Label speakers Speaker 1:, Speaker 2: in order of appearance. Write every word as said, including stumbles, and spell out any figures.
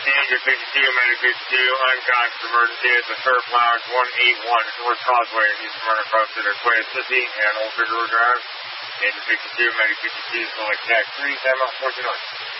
Speaker 1: Danger fifty-two, Medic fifty-two, unconscious emergency at the Surf Lounge one eighty-one, North Causeway, East Smyrna, across the Quay City, and Old Figueroa Drive. Danger fifty-two, Medic fifty-two, select tax three, time out fourteen.